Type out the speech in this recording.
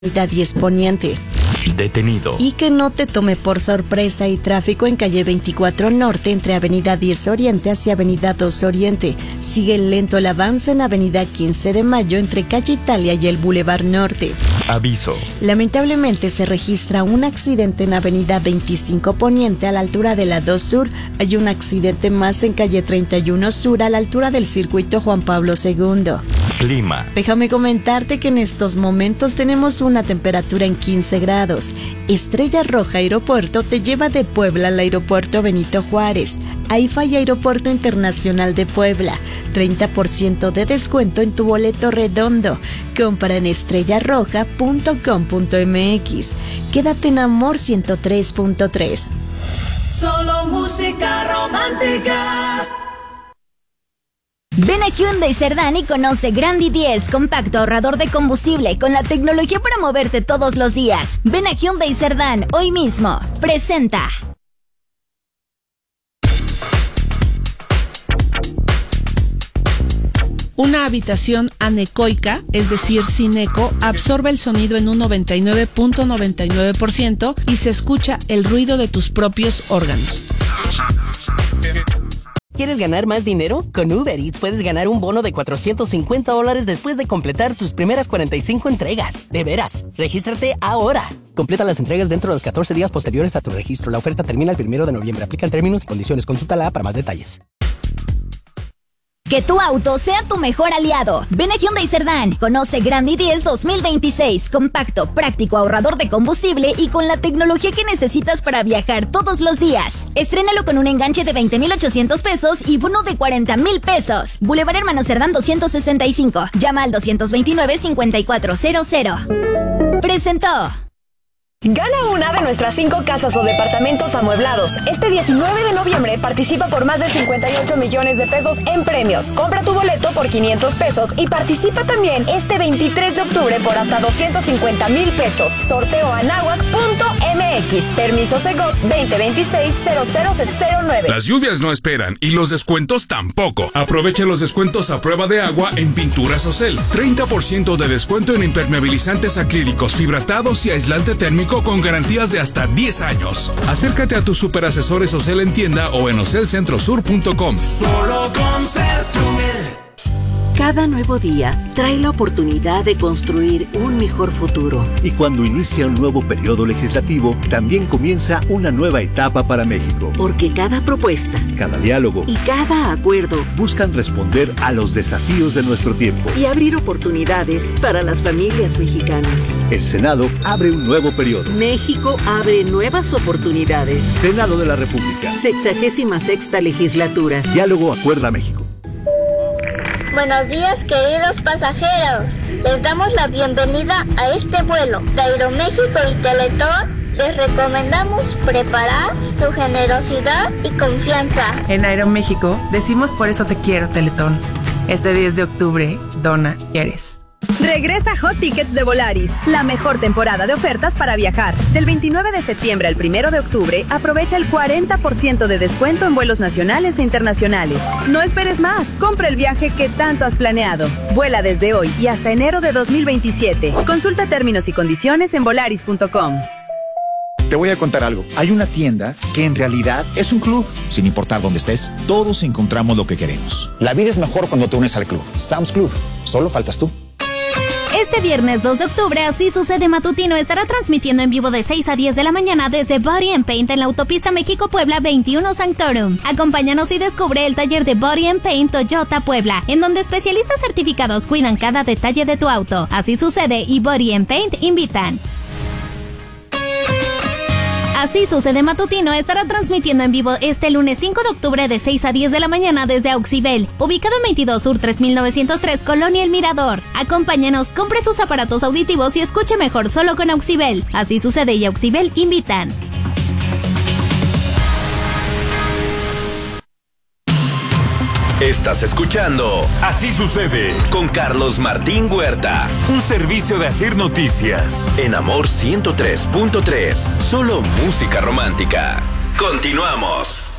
Avenida 10 Poniente. Detenido. Y que no te tome por sorpresa y tráfico en calle 24 Norte entre Avenida 10 Oriente hacia Avenida 2 Oriente. Sigue lento el avance en Avenida 15 de Mayo entre calle Italia y el Boulevard Norte. Aviso. Lamentablemente se registra un accidente en Avenida 25 Poniente a la altura de la 2 Sur. Hay un accidente más en calle 31 Sur a la altura del circuito Juan Pablo II. Clima. Déjame comentarte que en estos momentos tenemos una temperatura en 15 grados. Estrella Roja Aeropuerto te lleva de Puebla al aeropuerto Benito Juárez. AIFA y Aeropuerto Internacional de Puebla. 30% de descuento en tu boleto redondo. Compra en estrellarroja.com.mx. Quédate en Amor 103.3. Solo música romántica. Ven a Hyundai Cerdán y conoce Grandi 10, compacto ahorrador de combustible con la tecnología para moverte todos los días. Ven a Hyundai Cerdán hoy mismo. Presenta. Una habitación anecoica, es decir, sin eco, absorbe el sonido en un 99.99% y se escucha el ruido de tus propios órganos. ¿Quieres ganar más dinero? Con Uber Eats puedes ganar un bono de $450 después de completar tus primeras 45 entregas. De veras, regístrate ahora. Completa las entregas dentro de los 14 días posteriores a tu registro. La oferta termina el 1 de noviembre. Aplican términos y condiciones. Consúltala para más detalles. Que tu auto sea tu mejor aliado. Ven a Hyundai Cerdán. Conoce Grandi 10 2026. Compacto, práctico, ahorrador de combustible y con la tecnología que necesitas para viajar todos los días. Estrénalo con un enganche de 20,800 pesos y bono de 40,000 pesos. Boulevard Hermano Cerdán 265. Llama al 229-5400. Presentó. Gana una de nuestras 5 casas o departamentos amueblados. Este 19 de noviembre participa por más de 58 millones de pesos en premios. Compra tu boleto por 500 pesos y participa también este 23 de octubre por hasta 250,000 pesos. Sorteo anahuac.mx. Permiso Segov 2026-0009. Las lluvias no esperan y los descuentos tampoco. Aprovecha los descuentos a prueba de agua en Pinturas Ocel. 30% de descuento en impermeabilizantes acrílicos, fibratados y aislante térmico con garantías de hasta 10 años. Acércate a tus superasesores Ocel en tienda o en ocelcentrosur.com. Solo con Sertumel. Cada nuevo día trae la oportunidad de construir un mejor futuro. Y cuando inicia un nuevo periodo legislativo, también comienza una nueva etapa para México. Porque cada propuesta, cada diálogo y cada acuerdo buscan responder a los desafíos de nuestro tiempo y abrir oportunidades para las familias mexicanas. El Senado abre un nuevo periodo. México abre nuevas oportunidades. Senado de la República. 66ª legislatura. Diálogo Acuerda México. Buenos días, queridos pasajeros. Les damos la bienvenida a este vuelo. De Aeroméxico y Teletón les recomendamos preparar su generosidad y confianza. En Aeroméxico decimos por eso te quiero, Teletón. Este 10 de octubre, dona quieres. Regresa Hot Tickets de Volaris, la mejor temporada de ofertas para viajar. Del 29 de septiembre al 1 de octubre, aprovecha el 40% de descuento en vuelos nacionales e internacionales. No esperes más, compra el viaje que tanto has planeado. Vuela desde hoy y hasta enero de 2027. Consulta términos y condiciones en volaris.com. Te voy a contar algo. Hay una tienda que en realidad es un club. Sin importar dónde estés, todos encontramos lo que queremos. La vida es mejor cuando te unes al club. Sam's Club. Solo faltas tú. Este viernes 2 de octubre, Así Sucede Matutino estará transmitiendo en vivo de 6 a 10 de la mañana desde Body and Paint en la autopista México-Puebla 21 Sanctorum. Acompáñanos y descubre el taller de Body and Paint Toyota Puebla, en donde especialistas certificados cuidan cada detalle de tu auto. Así Sucede y Body and Paint invitan. Así Sucede Matutino estará transmitiendo en vivo este lunes 5 de octubre de 6 a 10 de la mañana desde Auxibel, ubicado en 22 Sur 3903, Colonia El Mirador. Acompáñanos, compre sus aparatos auditivos y escuche mejor solo con Auxibel. Así Sucede y Auxibel invitan. Estás escuchando Así Sucede con Carlos Martín Huerta, un servicio de Asir Noticias en Amor 103.3. Solo música romántica. Continuamos.